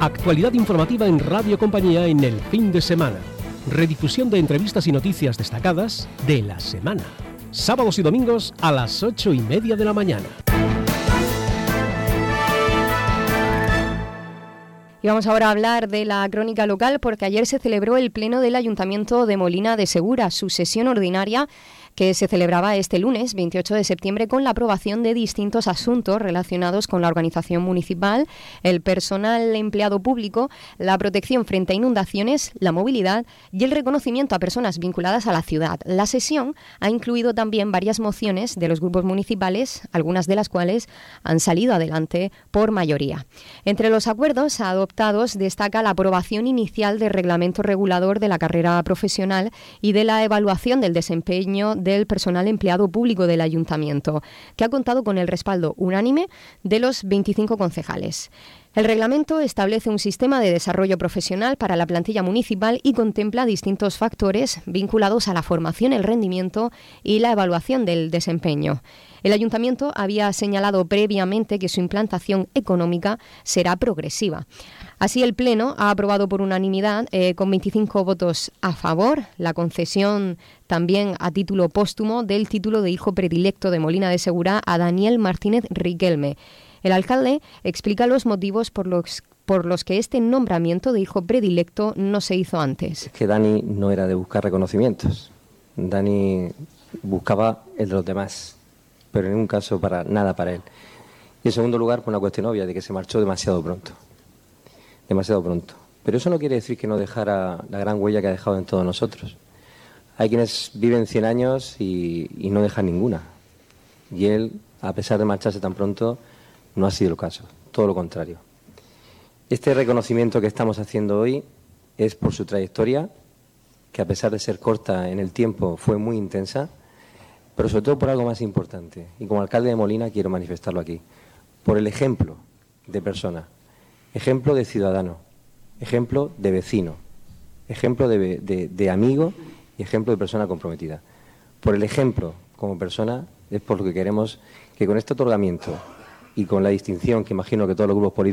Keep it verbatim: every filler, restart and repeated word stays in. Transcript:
Actualidad informativa en Radio Compañía en el fin de semana. Redifusión de entrevistas y noticias destacadas de la semana. Sábados y domingos a las ocho y media de la mañana. Y vamos ahora a hablar de la crónica local porque ayer se celebró el pleno del Ayuntamiento de Molina de Segura, su sesión ordinaria que se celebraba este lunes veintiocho de septiembre con la aprobación de distintos asuntos relacionados con la organización municipal, el personal empleado público, la protección frente a inundaciones, la movilidad y el reconocimiento a personas vinculadas a la ciudad. La sesión ha incluido también varias mociones de los grupos municipales, algunas de las cuales han salido adelante por mayoría. Entre los acuerdos adoptados destaca la aprobación inicial del reglamento regulador de la carrera profesional y de la evaluación del desempeño del personal empleado público del Ayuntamiento, que ha contado con el respaldo unánime de los veinticinco concejales. El reglamento establece un sistema de desarrollo profesional para la plantilla municipal y contempla distintos factores vinculados a la formación, el rendimiento y la evaluación del desempeño. El Ayuntamiento había señalado previamente que su implantación económica será progresiva. Así, el Pleno ha aprobado por unanimidad, eh, con veinticinco votos a favor, la concesión también a título póstumo del título de hijo predilecto de Molina de Segura a Daniel Martínez Riquelme. El alcalde explica los motivos por los, por los que este nombramiento de hijo predilecto no se hizo antes. Es que Dani no era de buscar reconocimientos. Dani buscaba el de los demás, pero en ningún caso para nada para él. Y en segundo lugar, por una cuestión obvia de que se marchó demasiado pronto. Demasiado pronto. Pero eso no quiere decir que no dejara la gran huella que ha dejado en todos nosotros. Hay quienes viven cien años y, y no dejan ninguna. Y él, a pesar de marcharse tan pronto, no ha sido el caso, todo lo contrario. Este reconocimiento que estamos haciendo hoy es por su trayectoria, que a pesar de ser corta en el tiempo fue muy intensa, pero sobre todo por algo más importante. Y como alcalde de Molina quiero manifestarlo aquí, por el ejemplo de persona, ejemplo de ciudadano, ejemplo de vecino, ejemplo de, de, de amigo y ejemplo de persona comprometida. Por el ejemplo como persona es por lo que queremos que con este otorgamiento y con la distinción que imagino que todos los grupos políticos